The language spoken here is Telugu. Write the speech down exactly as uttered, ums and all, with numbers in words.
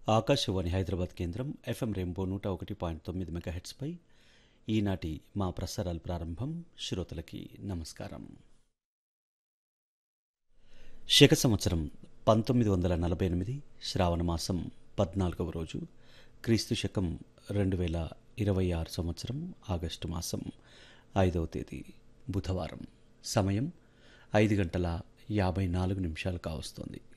ఆకాశవాణి హైదరాబాద్ కేంద్రం ఎఫ్ఎం రెయిన్బో నూట ఒకటి పాయింట్ తొమ్మిది మెగాహెట్స్పై ఈనాటి మా ప్రసారాలు ప్రారంభం. శ్రోతలకి నమస్కారం. శక సంవత్సరం పంతొమ్మిది వందల నలభై ఎనిమిది శ్రావణ మాసం పద్నాలుగవ రోజు, క్రీస్తు శకం రెండు వేల ఇరవై ఆరు సంవత్సరం ఆగస్టు మాసం ఐదవ తేదీ బుధవారం. సమయం ఐదు గంటల యాభై నాలుగు నిమిషాలు కావస్తోంది.